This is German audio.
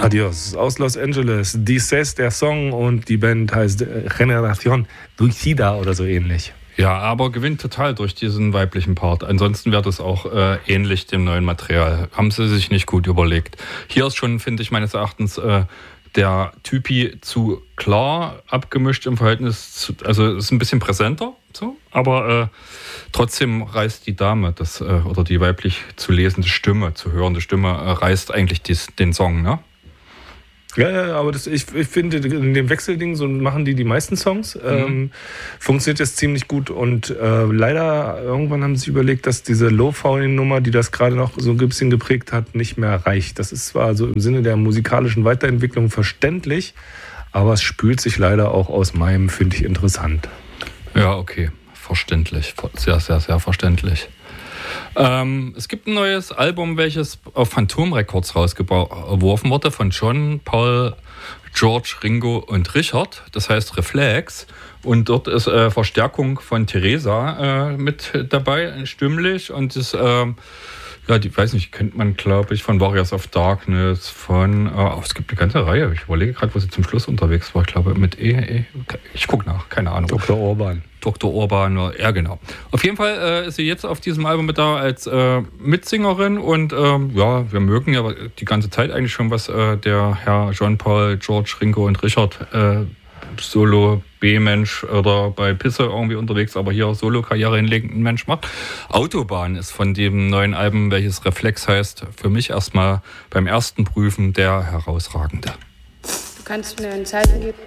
Adios. Aus Los Angeles. Dices, der Song, und die Band heißt Generación Suicida oder so ähnlich. Ja, aber gewinnt total durch diesen weiblichen Part. Ansonsten wäre das auch ähnlich dem neuen Material. Haben sie sich nicht gut überlegt. Hier ist schon, finde ich, meines Erachtens der Typi zu klar abgemischt im Verhältnis zu, also ist ein bisschen präsenter, so, aber trotzdem reißt die Dame, oder die weiblich zu lesende Stimme, zu hörende Stimme, reißt eigentlich den Song, ne? Ja, aber ich finde, in dem Wechselding, so machen die meisten Songs, funktioniert das ziemlich gut, und leider irgendwann haben sie sich überlegt, dass diese Lo-Fi-Nummer, die das gerade noch so ein bisschen geprägt hat, nicht mehr reicht. Das ist zwar so im Sinne der musikalischen Weiterentwicklung verständlich, aber es spült sich leider auch aus meinem, finde ich, interessant. Ja, okay, verständlich, sehr, sehr, sehr verständlich. Es gibt ein neues Album, welches auf Phantom Records rausgeworfen wurde, von John, Paul, George, Ringo und Richard. Das heißt Reflex. Und dort ist Verstärkung von Theresa mit dabei, stimmlich. Und das, die weiß nicht, kennt man, glaube ich, von Warriors of Darkness, es gibt eine ganze Reihe. Ich überlege gerade, wo sie zum Schluss unterwegs war. Ich glaube, mit ich gucke nach, keine Ahnung. Dr. Orban, ja genau. Auf jeden Fall ist sie jetzt auf diesem Album mit da als Mitsängerin, und wir mögen ja die ganze Zeit eigentlich schon, was der Herr John, Paul, George, Ringo und Richard Solo B-Mensch oder bei Pisse irgendwie unterwegs, aber hier Solo-Karriere hinlegenden Mensch macht. Autobahn ist von dem neuen Album, welches Reflex heißt, für mich erstmal beim ersten Prüfen der herausragende. Du kannst mir ein Zeichen geben.